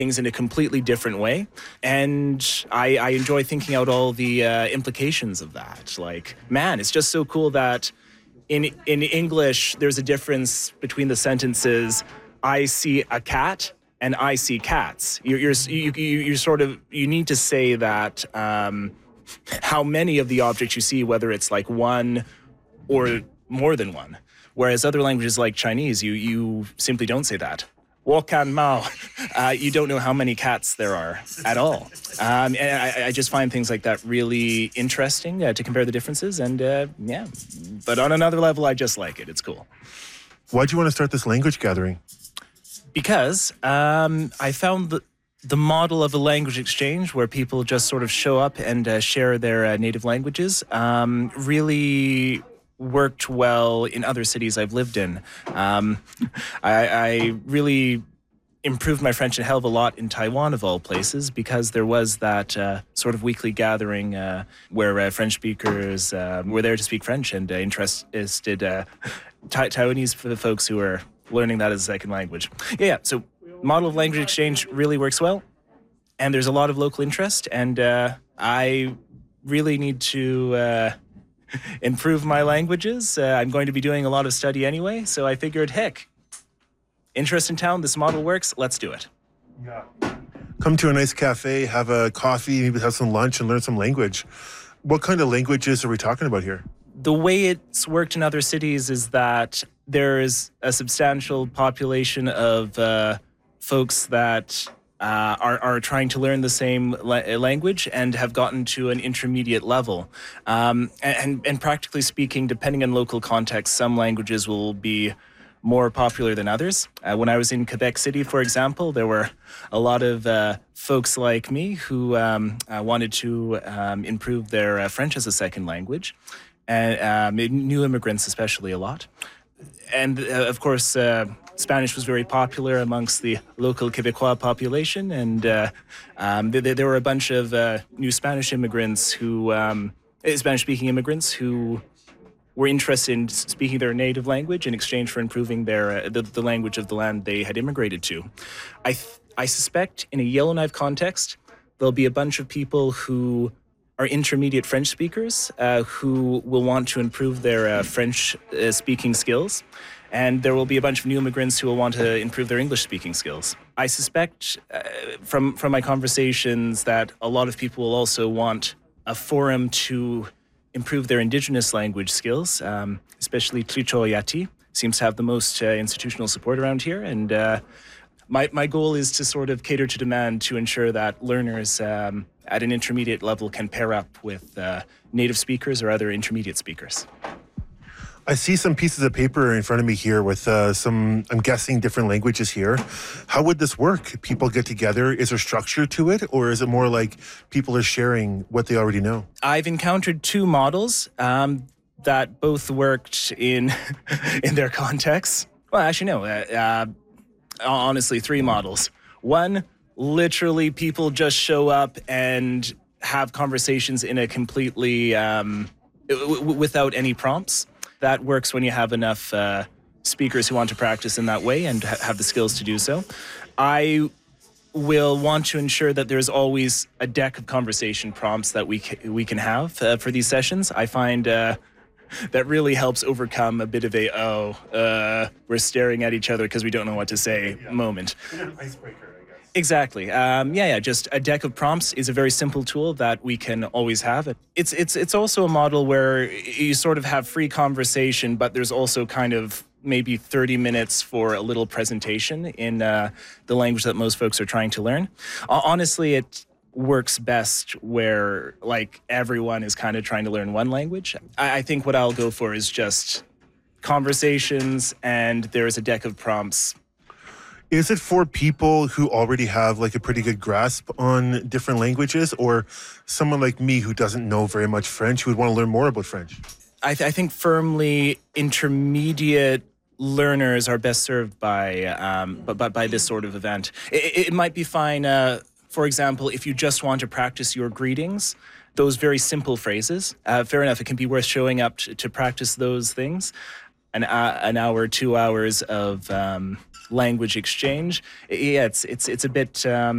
things in a completely different way. And I enjoy thinking out all the implications of that. Like, man, it's just so cool that in English, there's a difference between the sentences, I see a cat and I see cats. You need to say that how many of the objects you see, whether it's like one or more than one. Whereas other languages like Chinese, you simply don't say that. Wokan Mao. You don't know how many cats there are at all. And I just find things like that really interesting to compare the differences. And yeah, but on another level, I just like it. It's cool. Why'd you want to start this language gathering? Because I found the model of a language exchange where people just sort of show up and share their native languages really worked well in other cities I've lived in. I really improved my French a hell of a lot in Taiwan, of all places, because there was that sort of weekly gathering where French speakers were there to speak French and interested Taiwanese for the folks who are learning that as a second language. Yeah, so model of language exchange really works well, and there's a lot of local interest, and I really need to improve my languages. I'm going to be doing a lot of study anyway, so I figured, heck, interest in town, this model works, let's do it. Yeah. Come to a nice cafe, have a coffee, maybe have some lunch and learn some language. What kind of languages are we talking about here? The way it's worked in other cities is that there is a substantial population of folks that are trying to learn the same language and have gotten to an intermediate level. And practically speaking, depending on local context, some languages will be more popular than others. When I was in Quebec City, for example, there were a lot of folks like me who wanted to improve their French as a second language, and new immigrants especially a lot. And of course, Spanish was very popular amongst the local Quebecois population, and there were a bunch of new Spanish immigrants Spanish-speaking immigrants who were interested in speaking their native language in exchange for improving their the language of the land they had immigrated to. I suspect in a Yellowknife context, there'll be a bunch of people who are intermediate French speakers who will want to improve their French speaking skills. And there will be a bunch of new immigrants who will want to improve their English speaking skills. I suspect from my conversations that a lot of people will also want a forum to improve their indigenous language skills, especially Tlicho Yati seems to have the most institutional support around here. And my goal is to sort of cater to demand to ensure that learners at an intermediate level can pair up with native speakers or other intermediate speakers. I see some pieces of paper in front of me here with some, I'm guessing, different languages here. How would this work? People get together. Is there structure to it? Or is it more like people are sharing what they already know? I've encountered two models that both worked in their contexts. Well, actually, no. Honestly, three models. One, literally people just show up and have conversations in a completely, without any prompts. That works when you have enough speakers who want to practice in that way and have the skills to do so. I will want to ensure that there's always a deck of conversation prompts that we can have for these sessions. I find that really helps overcome a bit of we're staring at each other because we don't know what to say moment. An icebreaker, I guess. Exactly. Just a deck of prompts is a very simple tool that we can always have. It's also a model where you sort of have free conversation, but there's also kind of maybe 30 minutes for a little presentation in the language that most folks are trying to learn. Honestly, it works best where like everyone is kind of trying to learn one language. I think what I'll go for is just conversations and there's a deck of prompts. Is it for people who already have like a pretty good grasp on different languages, or someone like me who doesn't know very much French who would want to learn more about French? I think firmly intermediate learners are best served by this sort of event. It might be fine, for example, if you just want to practice your greetings, those very simple phrases. Fair enough, it can be worth showing up to practice those things. An hour, 2 hours of language exchange. Yeah, it's a bit